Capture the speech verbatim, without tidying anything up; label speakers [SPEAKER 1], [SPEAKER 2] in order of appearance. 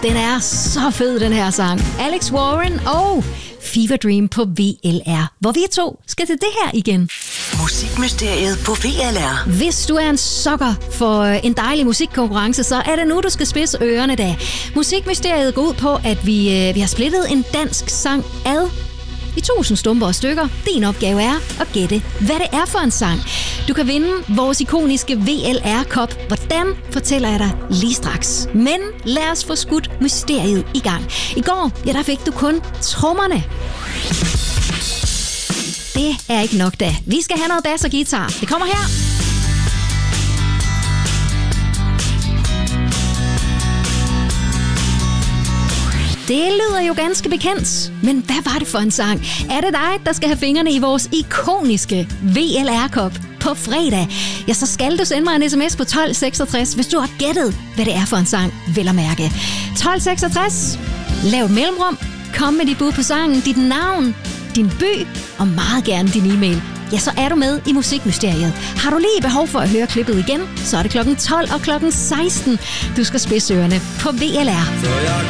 [SPEAKER 1] Den er så fed, den her sang. Alex Warren og Fever Dream på V L R, hvor vi to skal til det her igen.
[SPEAKER 2] Musikmysteriet på V L R.
[SPEAKER 1] Hvis du er en sokker for en dejlig musikkonkurrence, så er det nu, du skal spidse ørerne da. Musikmysteriet går ud på, at vi, vi har splittet en dansk sang ad i tusind stumper og stykker. Din opgave er at gætte, hvad det er for en sang. Du kan vinde vores ikoniske V L R-kop. Hvordan, fortæller jeg dig lige straks. Men lad os få skudt mysteriet i gang. I går, ja, der fik du kun trommerne. Det er ikke nok da. Vi skal have noget bas og guitar. Det kommer her. Det lyder jo ganske bekendt, men hvad var det for en sang? Er det dig, der skal have fingrene i vores ikoniske V L R-kop på fredag? Ja, så skal du sende mig en sms på tolv seksogtres, hvis du har gættet, hvad det er for en sang, vel at mærke. tolv seksogtres, lav et mellemrum, kom med dit bud på sangen, dit navn, din by og meget gerne din e-mail. Ja, så er du med i Musikmysteriet. Har du lige behov for at høre klippet igen, så er det klokken tolv og klokken seksten. Du skal spidse ørerne på V L R.